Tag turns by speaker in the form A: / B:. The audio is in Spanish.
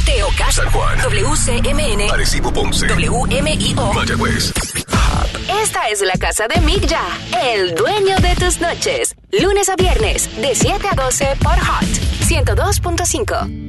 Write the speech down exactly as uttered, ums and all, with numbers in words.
A: T O K,
B: San Juan,
A: W C M N,
B: Arecibo, Ponce,
A: W M I O,
B: Mayagüez.
A: Esta es la casa de Migya, el dueño de tus noches. Lunes a viernes, de siete a doce por Hot ciento dos punto cinco.